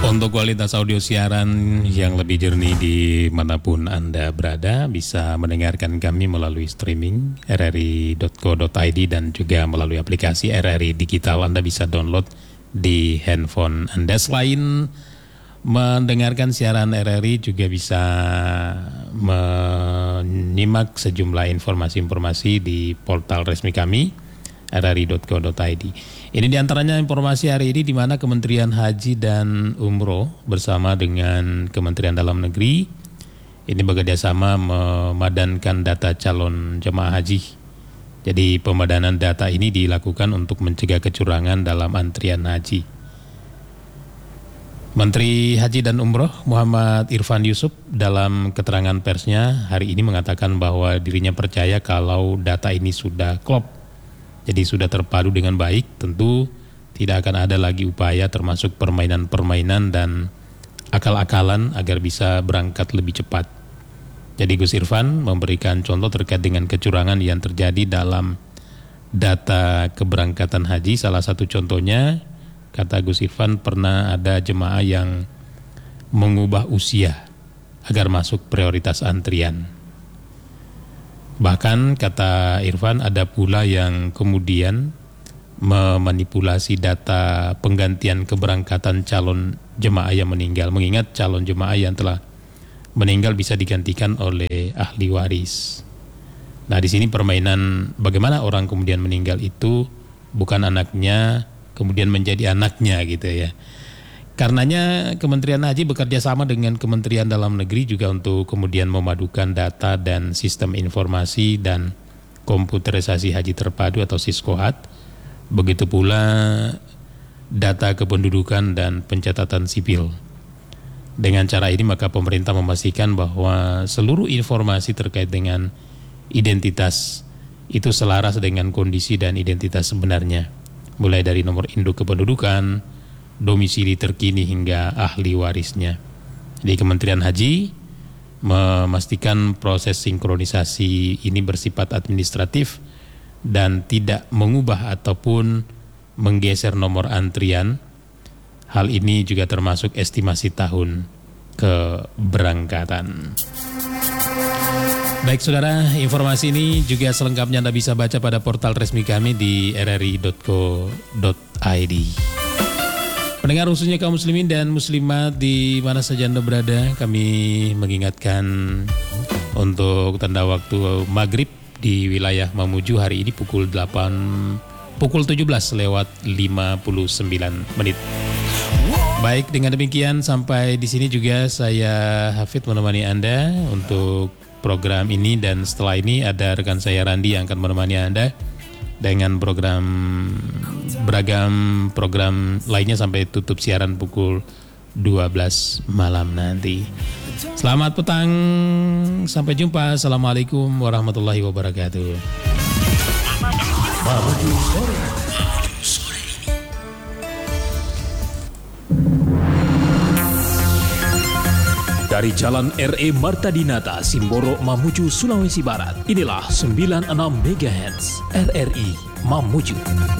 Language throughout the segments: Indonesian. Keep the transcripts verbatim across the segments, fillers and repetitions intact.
Untuk kualitas audio siaran yang lebih jernih dimanapun Anda berada, bisa mendengarkan kami melalui streaming r r i dot co dot i d dan juga melalui aplikasi R R I Digital. Anda bisa download di handphone Anda. Selain mendengarkan siaran R R I, juga bisa menyimak sejumlah informasi-informasi di portal resmi kami r r i dot co dot i d. Ini diantaranya informasi hari ini, di mana Kementerian Haji dan Umroh bersama dengan Kementerian Dalam Negeri ini bekerjasama memadankan data calon jemaah haji. Jadi pemadanan data ini dilakukan untuk mencegah kecurangan dalam antrian haji. Menteri Haji dan Umroh Muhammad Irfan Yusuf dalam keterangan persnya hari ini mengatakan bahwa dirinya percaya kalau data ini sudah klop. Jadi sudah terpadu dengan baik, tentu tidak akan ada lagi upaya termasuk permainan-permainan dan akal-akalan agar bisa berangkat lebih cepat. Jadi Gus Irfan memberikan contoh terkait dengan kecurangan yang terjadi dalam data keberangkatan haji. Salah satu contohnya, kata Gus Irfan, pernah ada jemaah yang mengubah usia agar masuk prioritas antrian. Bahkan kata Irfan, ada pula yang kemudian memanipulasi data penggantian keberangkatan calon jemaah yang meninggal, mengingat calon jemaah yang telah meninggal bisa digantikan oleh ahli waris. Nah, di sini permainan bagaimana orang kemudian meninggal itu bukan anaknya kemudian menjadi anaknya gitu ya. Karenanya Kementerian Haji bekerja sama dengan Kementerian Dalam Negeri juga untuk kemudian memadukan data dan sistem informasi dan komputerisasi haji terpadu atau Siskohat. Begitu pula data kependudukan dan pencatatan sipil. Dengan cara ini maka pemerintah memastikan bahwa seluruh informasi terkait dengan identitas itu selaras dengan kondisi dan identitas sebenarnya. Mulai dari nomor induk kependudukan, domisili terkini hingga ahli warisnya. Jadi Kementerian Haji memastikan proses sinkronisasi ini bersifat administratif dan tidak mengubah ataupun menggeser nomor antrian. Hal ini juga termasuk estimasi tahun keberangkatan. Baik saudara, informasi ini juga selengkapnya Anda bisa baca pada portal resmi kami di r r i dot co dot i d. Pendengar khususnya kaum muslimin dan muslimat di mana saja Anda berada, kami mengingatkan untuk tanda waktu maghrib di wilayah Mamuju hari ini pukul delapan, pukul tujuh belas lewat lima puluh sembilan menit. Baik, dengan demikian sampai di sini juga saya Hafid menemani Anda untuk program ini, dan setelah ini ada rekan saya Randi yang akan menemani Anda dengan program beragam program lainnya sampai tutup siaran pukul dua belas malam nanti. Selamat petang, sampai jumpa. Assalamualaikum warahmatullahi wabarakatuh. Dari Jalan R E Marta Dinata, Simboro, Mamuju, Sulawesi Barat. Inilah sembilan puluh enam megahertz R R I Mamuju.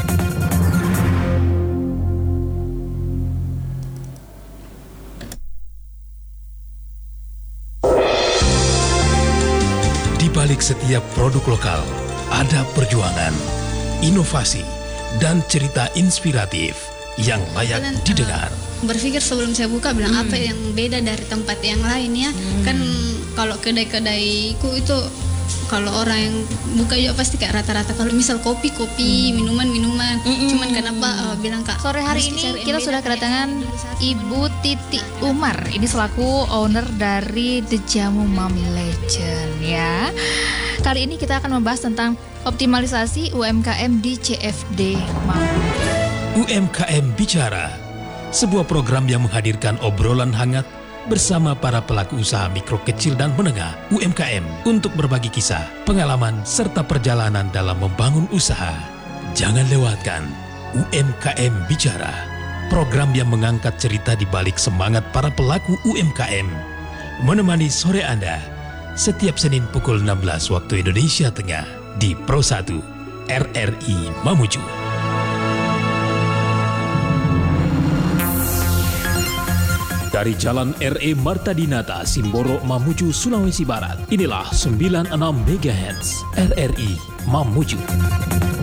Di balik setiap produk lokal ada perjuangan, inovasi, dan cerita inspiratif yang layak Kalian, didengar. Uh, berpikir sebelum saya buka bilang hmm. apa yang beda dari tempat yang lain ya. Hmm. Kan kalau kedai-kedaiku itu kalau orang yang buka juga pasti kayak rata-rata kalau misal kopi kopi hmm. minuman minuman. Hmm. Cuman kenapa uh, bilang Kak sore hari ini kita sudah kedatangan Ibu Titi Umar. Ini selaku owner dari The Jamu Mom Legend ya. Kali ini kita akan membahas tentang optimalisasi U M K M di C F D Mamuju. U M K M Bicara, sebuah program yang menghadirkan obrolan hangat bersama para pelaku usaha mikro kecil dan menengah U M K M untuk berbagi kisah, pengalaman, serta perjalanan dalam membangun usaha. Jangan lewatkan U M K M Bicara, program yang mengangkat cerita di balik semangat para pelaku U M K M. Menemani sore Anda setiap Senin pukul enam belas waktu Indonesia Tengah di Pro satu R R I Mamuju. dari Jalan R E Marta Dinata, Simboro, Mamuju, Sulawesi Barat. Inilah sembilan puluh enam megahertz R R I Mamuju.